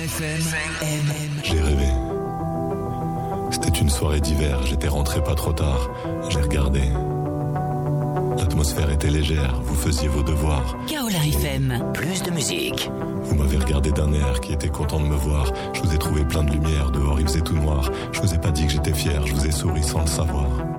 FM. J'ai rêvé. C'était une soirée d'hiver, j'étais rentré pas trop tard. J'ai regardé. L'atmosphère était légère, vous faisiez vos devoirs. Kaolar FM, plus de musique. Vous m'avez regardé d'un air qui était content de me voir. Je vous ai trouvé plein de lumière, dehors il faisait tout noir. Je vous ai pas dit que j'étais fier, je vous ai souri sans le savoir.